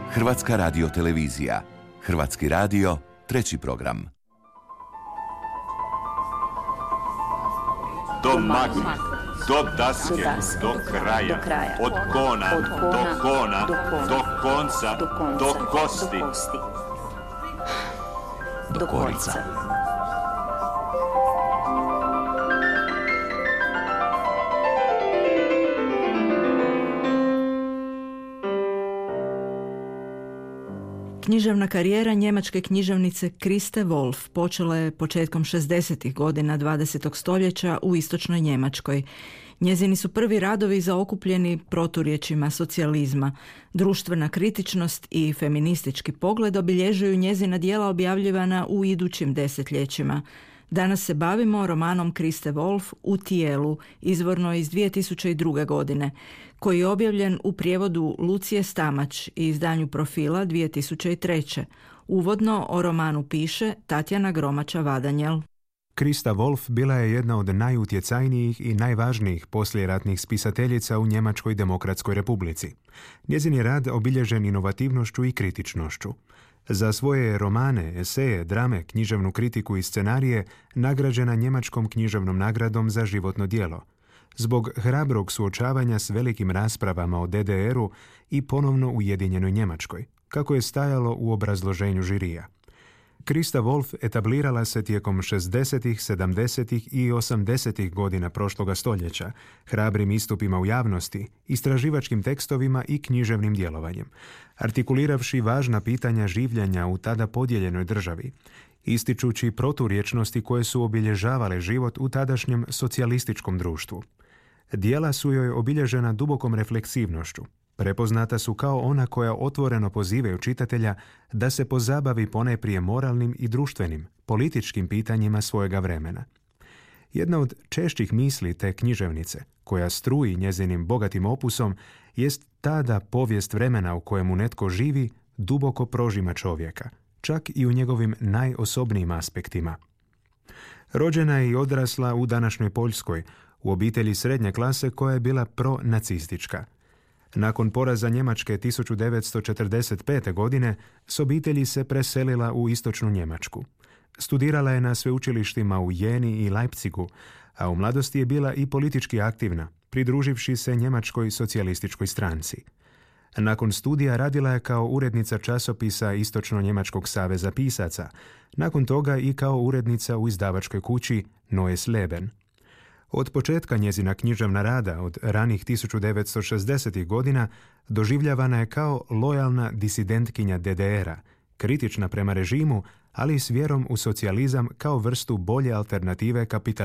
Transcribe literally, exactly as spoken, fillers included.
Hrvatska radiotelevizija. Hrvatski radio, treći program. Do magli, do daske, do kraja, od kona, do kona, do konca, do kosti, do korica. Književna karijera njemačke književnice Christe Wolf počela je početkom šezdesetih godina dvadesetog stoljeća u istočnoj Njemačkoj. Njezini su prvi radovi zaokupljeni proturječima socijalizma. Društvena kritičnost i feministički pogled obilježuju njezina djela objavljivana u idućim desetljećima. Danas se bavimo romanom Christe Wolf U tijelu, izvorno iz dvije tisuće druge. godine, koji je objavljen u prijevodu Lucije Stamać i izdanju Profila dvije tisuće treće. Uvodno o romanu piše Tatjana Gromača-Vadanjel. Christa Wolf bila je jedna od najutjecajnijih i najvažnijih poslijeratnih spisateljica u Njemačkoj demokratskoj republici. Njezin je rad obilježen inovativnošću i kritičnošću. Za svoje romane, eseje, drame, književnu kritiku i scenarije nagrađena Njemačkom književnom nagradom za životno djelo. Zbog hrabrog suočavanja s velikim raspravama o de de eru i ponovno ujedinjenoj Njemačkoj, kako je stajalo u obrazloženju žirija. Christa Wolf etablirala se tijekom šezdesetih, sedamdesetih i osamdesetih godina prošloga stoljeća, hrabrim istupima u javnosti, istraživačkim tekstovima i književnim djelovanjem, artikuliravši važna pitanja življenja u tada podijeljenoj državi, ističući proturječnosti koje su obilježavale život u tadašnjem socijalističkom društvu. Djela su joj obilježena dubokom refleksivnošću. Prepoznata su kao ona koja otvoreno pozivaju čitatelja da se pozabavi ponajprije moralnim i društvenim, političkim pitanjima svojega vremena. Jedna od češćih misli te književnice, koja struji njezinim bogatim opusom, jest ta da povijest vremena u kojemu netko živi duboko prožima čovjeka, čak i u njegovim najosobnijim aspektima. Rođena je i odrasla u današnjoj Poljskoj, u obitelji srednje klase koja je bila pronacistička. Nakon poraza Njemačke tisuću devetsto četrdeset pete. godine s obitelji se preselila u istočnu Njemačku. Studirala je na sveučilištima u Jeni i Leipzigu, a u mladosti je bila i politički aktivna, pridruživši se Njemačkoj socijalističkoj stranci. Nakon studija radila je kao urednica časopisa Istočno-Njemačkog saveza pisaca, nakon toga i kao urednica u izdavačkoj kući Neues Leben. Od početka njezina književna rada, od ranih tisuću devetsto šezdesetih. godina, doživljavana je kao lojalna disidentkinja de de era, kritična prema režimu, ali i s vjerom u socijalizam kao vrstu bolje alternative kapitalizmu.